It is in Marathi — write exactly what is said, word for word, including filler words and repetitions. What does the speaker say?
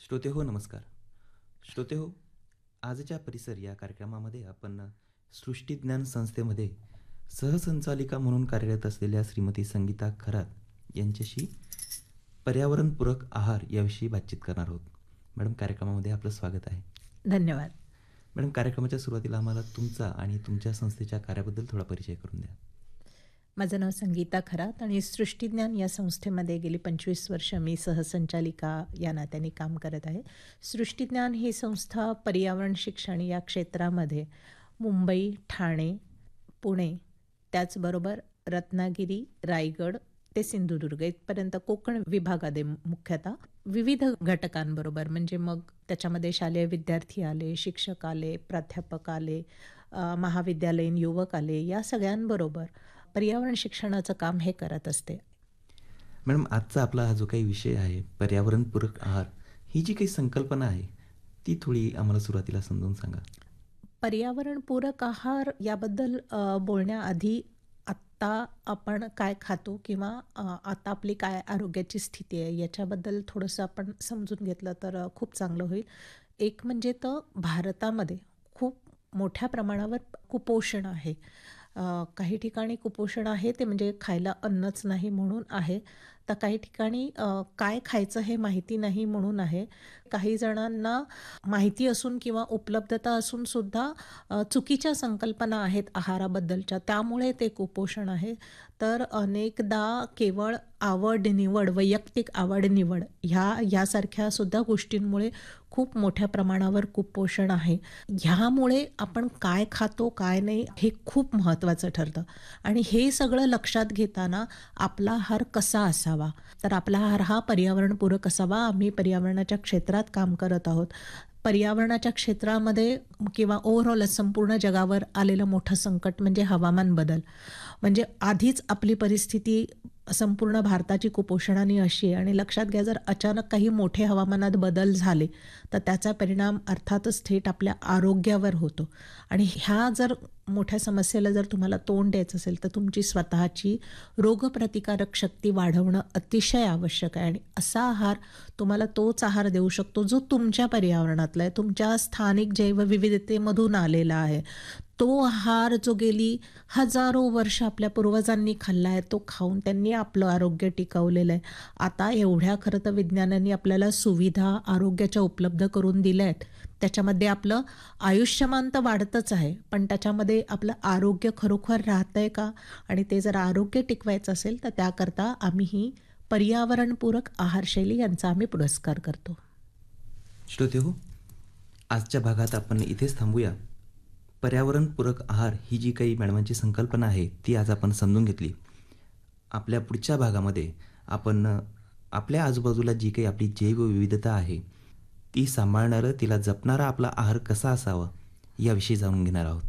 श्रोते हो नमस्कार. श्रोते हो, आजच्या परिसर या कार्यक्रमामध्ये आपण सृष्टीज्ञान संस्थेमध्ये सहसंचालिका म्हणून कार्यरत असलेल्या श्रीमती संगीता खरात यांच्याशी पर्यावरणपूरक आहार याविषयी बातचीत करणार आहोत. मॅडम, कार्यक्रमामध्ये आपलं स्वागत आहे. धन्यवाद. मॅडम, कार्यक्रमाच्या सुरुवातीला आम्हाला तुमचा आणि तुमच्या संस्थेच्या कार्याबद्दल थोडा परिचय करून द्या. माझं नाव संगीता खरात आणि सृष्टीज्ञान या संस्थेमध्ये गेली पंचवीस वर्ष मी सहसंचालिका या नात्याने काम करत आहे. सृष्टीज्ञान ही संस्था पर्यावरण शिक्षण या क्षेत्रामध्ये मुंबई, ठाणे, पुणे, त्याचबरोबर रत्नागिरी, रायगड ते सिंधुदुर्ग इथपर्यंत कोकण विभागामध्ये मुख्यतः विविध घटकांबरोबर, म्हणजे मग त्याच्यामध्ये शालेय विद्यार्थी आले, शिक्षक आले, प्राध्यापक आले, महाविद्यालयीन युवक आले, या सगळ्यांबरोबर पर्यावरण शिक्षणाचं काम हे करत असते. मॅडम, आजचा आपला हा जो काही विषय आहे पर्यावरणपूरक आहार, ही जी काही संकल्पना आहे ती थोडी आम्हाला सुरुवातीला समजून सांगा. पर्यावरणपूरक आहार याबद्दल अ, बोलण्याआधी आत्ता आपण काय खातो किंवा अ, आता आपली काय आरोग्याची स्थिती आहे याच्याबद्दल थोडंसं आपण समजून घेतलं तर अ, खूप चांगलं होईल. एक म्हणजे तर भारतामध्ये खूप मोठ्या प्रमाणावर कुपोषण आहे. अ, काही ठिकाणी कुपोषण आहे ते म्हणजे खायला अन्नच नाही म्हणून आहे, तर काही ठिकाणी अ, काय खायचं हे माहिती नाही म्हणून आहे. काही जणांना माहिती असून किंवा उपलब्धता असून सुद्धा अ, चुकीच्या संकल्पना आहेत आहाराबद्दलच्या, त्यामुळे ते कुपोषण आहे. तर अनेकदा केवळ आवड निवड, वैयक्तिक आवड निवड ह्या यासारख्या सुद्धा गोष्टींमुळे खूप मोठ्या प्रमाणावर कुपोषण आहे. ह्यामुळे आपण काय खातो काय नाही हे खूप महत्त्वाचं ठरतं. आणि हे सगळं लक्षात घेताना आपला आहार कसा असावा, तर आपला आहार हा पर्यावरणपूरक असावा. आम्ही पर्यावरणाच्या क्षेत्रात काम करत आहोत. पर्यावरणाच्या क्षेत्रामध्ये किंवा ओव्हरऑल संपूर्ण जगावर आलेलं मोठं संकट म्हणजे हवामान बदल. म्हणजे आधीच आपली परिस्थिती संपूर्ण भारताची कुपोषणाने अशी आहे आणि लक्षात घ्या, जर अचानक काही मोठे हवामानात बदल झाले तर त्याचा परिणाम अर्थातच थेट आपल्या आरोग्यावर होतो. आणि ह्या जर मोठ्या समस्येला जर तुम्हाला तोंड द्यायचं असेल तर तुमची स्वतःची रोगप्रतिकारक शक्ती वाढवणं अतिशय आवश्यक आहे. आणि असा आहार तुम्हाला तोच आहार देऊ शकतो जो तुमच्या पर्यावरणातला आहे, तुमच्या स्थानिक जैवविविधतेमधून आलेला आहे. तो आहार जो गेली हजारो वर्ष आपल्या पूर्वजांनी खाल्ला आहे, तो खाऊन त्यांनी आपलं आरोग्य टिकवलेलं आहे. आता एवढ्या खरं तर विज्ञानाने आपल्याला सुविधा आरोग्याच्या उपलब्ध करून दिल्या आहेत, त्याच्यामध्ये आपलं आयुष्यमान तर वाढतच आहे, पण त्याच्यामध्ये आपलं आरोग्य खरोखर राहतं आहे का? आणि ते जर आरोग्य टिकवायचं असेल तर त्याकरता आम्ही ही पर्यावरणपूरक आहारशैली यांचा आम्ही पुरस्कार करतो. श्रोते हो, आजच्या भागात आपण इथेच थांबूया. पर्यावरणपूरक आहार ही जी काही मॅडमांची संकल्पना आहे ती आज आपण समजून घेतली. आपल्या पुढच्या भागामध्ये आपण आपल्या आजूबाजूला जी काही आपली जैवविविधता आहे ती सांभाळणारं, तिला जपणारा आपला आहार कसा असावा याविषयी जाणून घेणार आहोत.